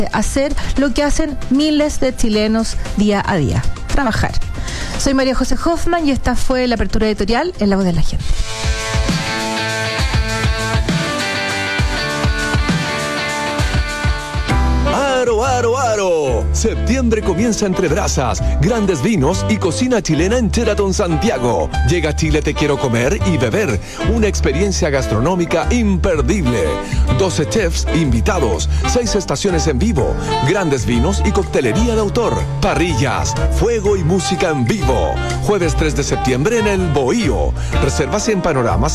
hacer lo que hacen miles de chilenos día a día, trabajar. Soy María José Hoffman y esta fue la apertura editorial en La Voz de la Gente. ¡Aro, aro, aro! Septiembre comienza entre brasas, grandes vinos y cocina chilena en Sheraton Santiago. Llega a Chile Te Quiero Comer y Beber, una experiencia gastronómica imperdible. 12 chefs invitados, 6 estaciones en vivo, grandes vinos y coctelería de autor, parrillas, fuego y música en vivo. Jueves 3 de septiembre en el Bohío. Reservas en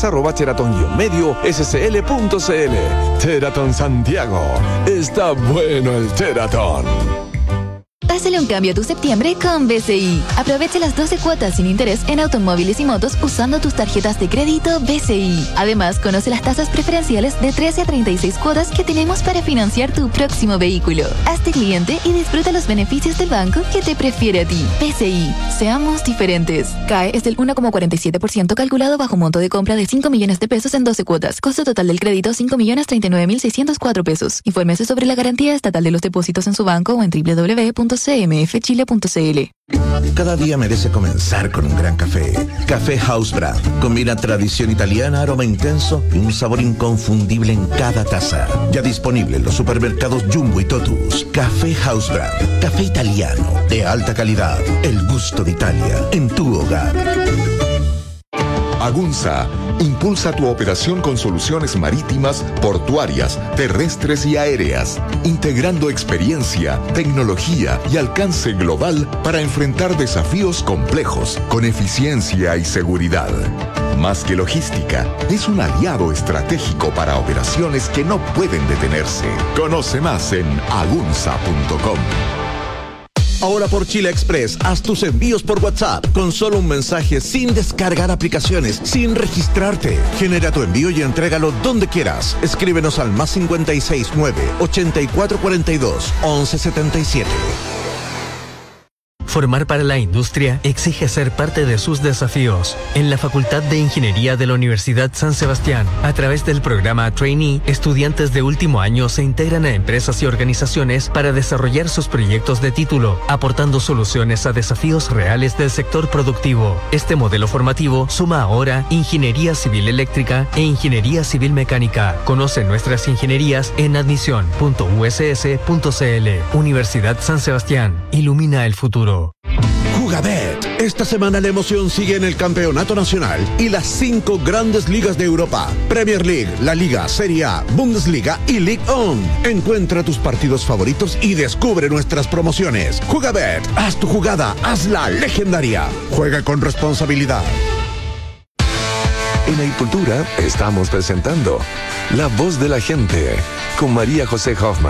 panoramas@sheraton-medio-scl.cl. Sheraton Santiago. Está bueno el Sheraton. Hazle un cambio a tu septiembre con BCI. Aprovecha las 12 cuotas sin interés en automóviles y motos usando tus tarjetas de crédito BCI. Además, conoce las tasas preferenciales de 13 a 36 cuotas que tenemos para financiar tu próximo vehículo. Hazte cliente y disfruta los beneficios del banco que te prefiere a ti. BCI. Seamos diferentes. CAE es del 1,47% calculado bajo monto de compra de 5 millones de pesos en 12 cuotas. Costo total del crédito 5.039.604 pesos. Infórmese sobre la garantía estatal de los depósitos en su banco o en www.cmfchile.cl. Cada día merece comenzar con un gran café. Café House Brand. Combina tradición italiana, aroma intenso y un sabor inconfundible en cada taza. Ya disponible en los supermercados Jumbo y Totus. Café House Brand. Café italiano de alta calidad. El gusto de Italia en tu hogar. Agunza impulsa tu operación con soluciones marítimas, portuarias, terrestres y aéreas, integrando experiencia, tecnología y alcance global para enfrentar desafíos complejos con eficiencia y seguridad. Más que logística, es un aliado estratégico para operaciones que no pueden detenerse. Conoce más en agunza.com. Ahora por Chile Express, haz tus envíos por WhatsApp con solo un mensaje, sin descargar aplicaciones, sin registrarte. Genera tu envío y entrégalo donde quieras. Escríbenos al +569 8442 1177. Formar para la industria exige ser parte de sus desafíos. En la Facultad de Ingeniería de la Universidad San Sebastián, a través del programa Trainee, estudiantes de último año se integran a empresas y organizaciones para desarrollar sus proyectos de título, aportando soluciones a desafíos reales del sector productivo. Este modelo formativo suma ahora Ingeniería Civil Eléctrica e Ingeniería Civil Mecánica. Conoce nuestras ingenierías en admisión.uss.cl. Universidad San Sebastián. Ilumina el futuro. Jugabet. Esta semana la emoción sigue en el Campeonato Nacional y las 5 grandes ligas de Europa: Premier League, La Liga, Serie A, Bundesliga y Ligue 1. Encuentra tus partidos favoritos y descubre nuestras promociones. Jugabet. Haz tu jugada, hazla legendaria. Juega con responsabilidad. En Agricultura estamos presentando La Voz de la Gente con María José Hoffman.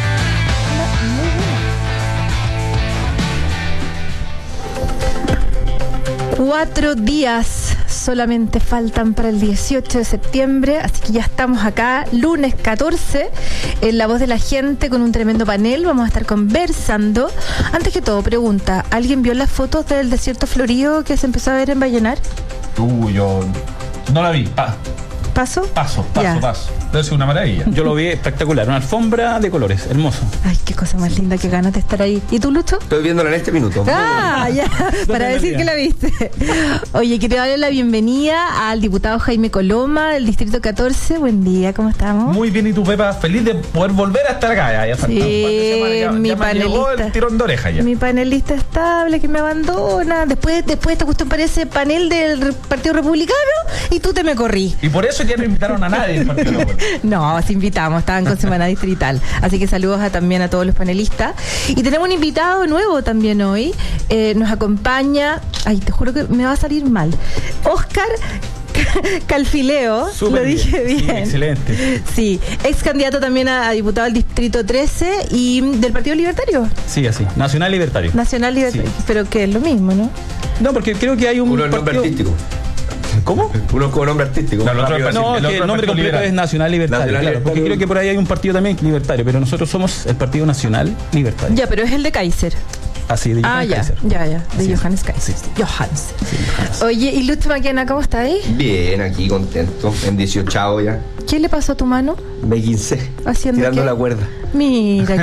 4 días solamente faltan para el 18 de septiembre, así que ya estamos acá, lunes 14, en La Voz de la Gente con un tremendo panel. Vamos a estar conversando. Antes que todo, pregunta, ¿alguien vio las fotos del desierto florido que se empezó a ver en Vallenar? Yo no la vi. ¿Paso? Paso. Debe ser una maravilla. Yo lo vi espectacular, una alfombra de colores, hermoso. Ay, qué cosa más linda, qué ganas de estar ahí. ¿Y tú, Lucho? Estoy viéndola en este minuto. Ah, ya, para decir que la viste. Oye, quiero darle la bienvenida al diputado Jaime Coloma, del Distrito 14. Buen día, ¿cómo estamos? Muy bien, ¿y tú, Pepa? Feliz de poder volver a estar acá. Ya sí, mi panelista. Me llegó el tirón de oreja ya. Mi panelista estable que me abandona. Después esta cuestión parece panel del Partido Republicano y tú te me corrí. Y por eso ya no invitaron a nadie del Partido Republicano. No, os invitamos, estaban con Semana Distrital. Así que saludos también a todos los panelistas. Y tenemos un invitado nuevo también hoy. Nos acompaña, ay, te juro que me va a salir mal, Óscar Calfileo. Súper lo dije bien. Sí, excelente. Sí, ex candidato también a diputado del Distrito 13 y del Partido Libertario. Sí, así, Nacional Libertario. Nacional Libertario, sí. Pero que es lo mismo, ¿no? No, porque creo que hay un partido... nombre artístico. ¿Cómo? Uno con nombre artístico. No, que el nombre completo es Nacional Libertario, claro, porque creo que por ahí hay un partido también libertario, pero nosotros somos el Partido Nacional Libertario. Ya, pero es el de Kaiser. Así, de Johannes Kaiser. De Johannes Kaiser. Sí. Johannes. Sí, oye, ¿y Lucho Maquena, cómo está ahí? Bien, aquí contento, en 18 ya. ¿Qué le pasó a tu mano? Me guincé, ¿Haciendo tirando qué? la cuerda. Mira.